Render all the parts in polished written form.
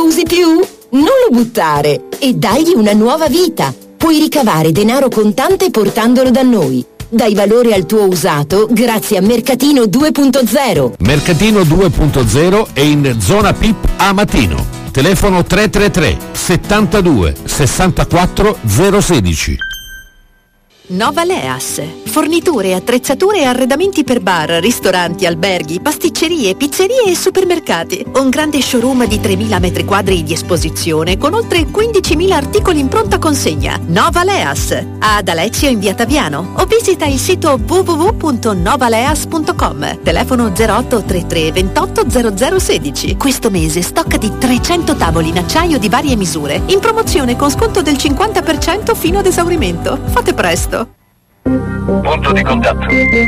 lo usi più? Non lo buttare e dagli una nuova vita. Puoi ricavare denaro contante portandolo da noi. Dai valore al tuo usato grazie a Mercatino 2.0. Mercatino 2.0 è in zona PIP a Matino. Telefono 333 72 64 016. Nova Leas. Forniture, attrezzature e arredamenti per bar, ristoranti, alberghi, pasticcerie, pizzerie e supermercati. Un grande showroom di 3.000 metri quadri di esposizione con oltre 15.000 articoli in pronta consegna. Nova Leas. Ad Alezio in via Taviano o visita il sito www.novaleas.com. Telefono 0833 28 0016. Questo mese stock di 300 tavoli in acciaio di varie misure. In promozione con sconto del 50% fino ad esaurimento. Fate presto. Punto di contatto.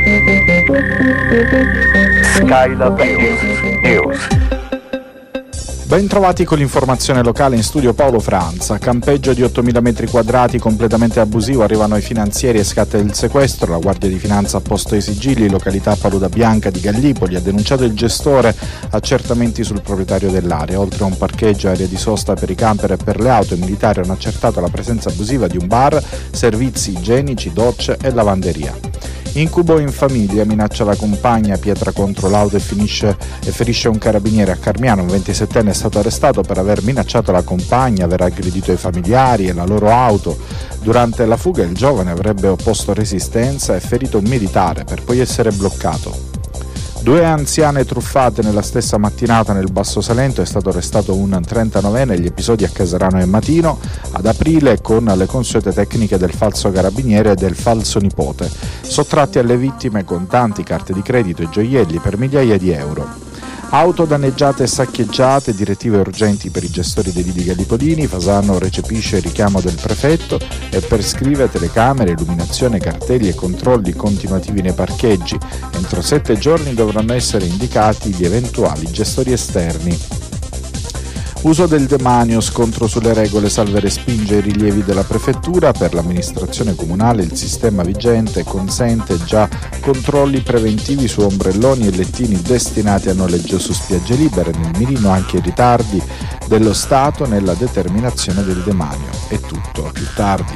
Skylab News. Ben trovati con l'informazione locale, in studio Paolo Franza. Campeggio di 8.000 metri quadrati completamente abusivo, arrivano i finanzieri e scatta il sequestro. La Guardia di Finanza ha posto i sigilli, località Paluda Bianca di Gallipoli, ha denunciato il gestore, accertamenti sul proprietario dell'area. Oltre a un parcheggio, area di sosta per i camper e per le auto, i militari hanno accertato la presenza abusiva di un bar, servizi igienici, docce e lavanderia. Incubo in famiglia, minaccia la compagna, pietra contro l'auto e ferisce un carabiniere a Carmiano. Un 27enne è stato arrestato per aver minacciato la compagna, aver aggredito i familiari e la loro auto. Durante la fuga il giovane avrebbe opposto resistenza e ferito un militare per poi essere bloccato. 2 anziane truffate nella stessa mattinata nel Basso Salento, è stato arrestato un 39enne, gli episodi a Casarano e Matino. Ad aprile, con le consuete tecniche del falso carabiniere e del falso nipote, sottratti alle vittime contanti, carte di credito e gioielli per migliaia di euro. Auto danneggiate e saccheggiate, direttive urgenti per i gestori dei lidi gallipodini. Fasano recepisce il richiamo del prefetto e prescrive telecamere, illuminazione, cartelli e controlli continuativi nei parcheggi. Entro 7 giorni dovranno essere indicati gli eventuali gestori esterni. Uso del demanio, scontro sulle regole, salve respinge i rilievi della prefettura. Per l'amministrazione comunale il sistema vigente consente già controlli preventivi su ombrelloni e lettini destinati a noleggio su spiagge libere. Nel mirino anche i ritardi dello Stato nella determinazione del demanio. È tutto, a più tardi.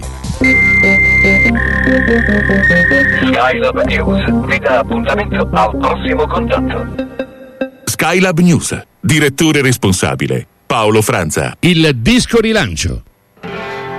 Skylab News vi dà appuntamento al prossimo contatto. Skylab News. Direttore responsabile Paolo Franza. Il disco rilancio.